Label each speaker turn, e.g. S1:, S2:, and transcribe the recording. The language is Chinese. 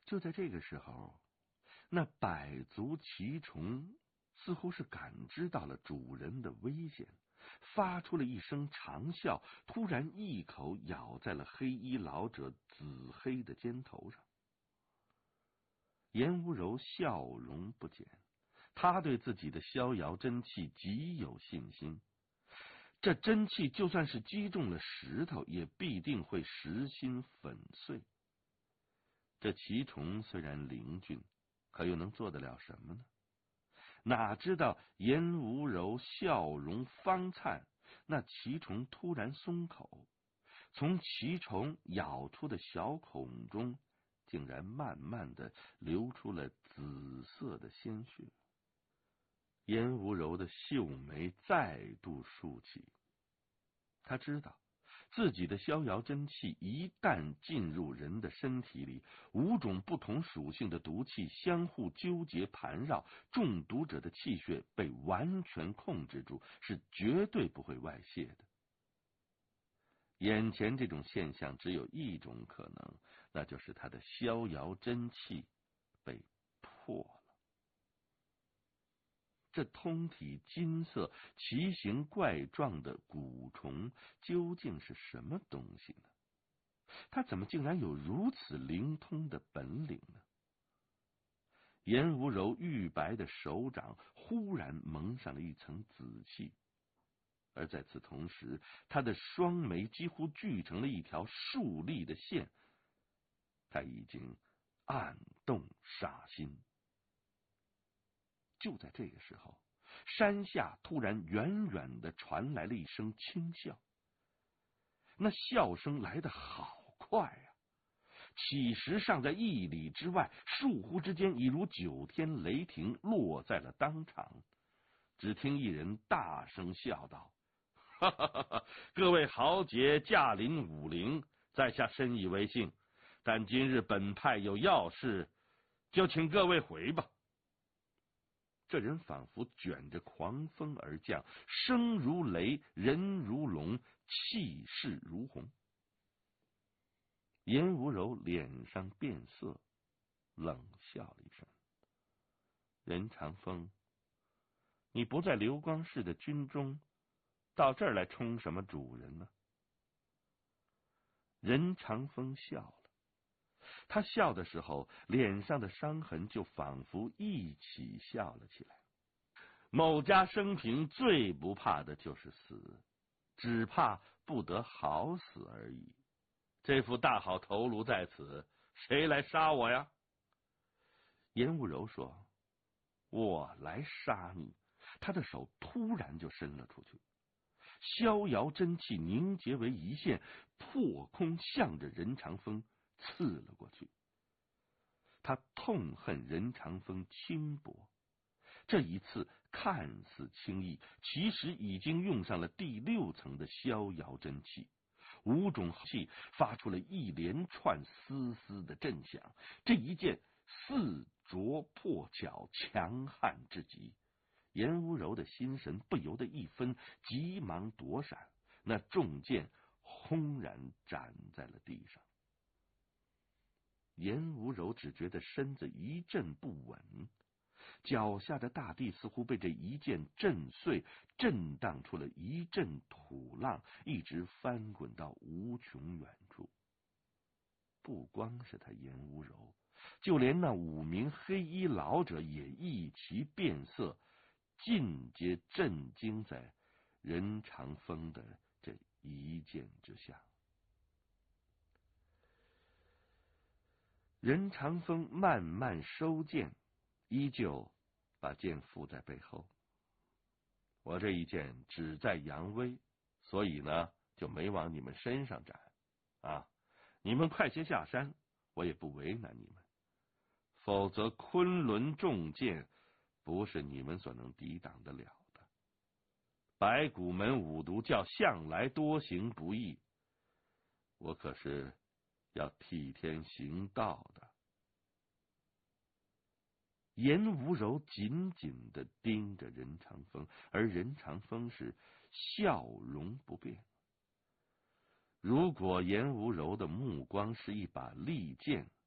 S1: 就在这个时候，那百足奇虫似乎是感知到了主人的危险，发出了一声长啸，突然一口咬在了黑衣老者紫黑的肩头上。颜无柔笑容不减，他对自己的逍遥真气极有信心，这真气就算是击中了石头，也必定会实心粉碎。这奇虫虽然灵俊，可又能做得了什么呢？哪知道颜无柔笑容方灿，那奇虫突然松口，从奇虫咬出的小孔中竟然慢慢的流出了紫色的鲜血。颜无柔的秀眉再度竖起，他知道自己的逍遥真气一旦进入人的身体里，5种不同属性的毒气相互纠结盘绕，中毒者的气血被完全控制住，是绝对不会外泄的。眼前这种现象只有一种可能，那就是他的逍遥真气被破了。这通体金色、奇形怪状的蛊虫究竟是什么东西呢？它怎么竟然有如此灵通的本领呢？颜无柔玉白的手掌忽然蒙上了一层紫气，而在此同时，他的双眉几乎聚成了一条竖立的线，他已经暗动杀心。就在这个时候，山下突然远远的传来了一声轻笑，那笑声来得好快啊！起时尚在1里之外，倏忽之间已如9天雷霆落在了当场。只听一人大声笑道：“哈哈哈哈！各位豪杰驾临武陵，在下深以为幸，但今日本派有要事，就请各位回吧。”这人仿佛卷着狂风而降，声如雷，人如龙，气势如虹。颜无柔脸上变色，冷笑了一声：“任长风，你不在流光市的军中，到这儿来充什么主人呢？”任长风笑了，他笑的时候，脸上的伤痕就仿佛一起笑了起来。某家生平最不怕的就是死，只怕不得好死而已。这副大好头颅在此，谁来杀我呀？颜无柔说：“我来杀你。”他的手突然就伸了出去，逍遥真气凝结为一线，破空向着任长风刺了过去。他痛恨任长风轻薄，这一次看似轻易，其实已经用上了第6层的逍遥真气，5种气发出了一连串丝丝的震响。这一剑似啄破巧，强悍至极。颜无柔的心神不由得一分，急忙躲闪，那重剑轰然斩在了地上。颜无柔只觉得身子一阵不稳，脚下的大地似乎被这一剑震碎，震荡出了一阵土浪，一直翻滚到无穷远处。不光是他颜无柔，就连那5名黑衣老者也一齐变色，尽皆震惊在任长风的这一剑之下。任长风慢慢收剑，依旧把剑附在背后。我这一剑只在扬威，所以呢就没往你们身上斩啊！你们快些下山，我也不为难你们，否则昆仑重剑不是你们所能抵挡得了的。白骨门五毒教向来多行不义，我可是要替天行道的。颜无柔紧紧地盯着任长风，而任长风是笑容不变。如果颜无柔的目光是一把利剑，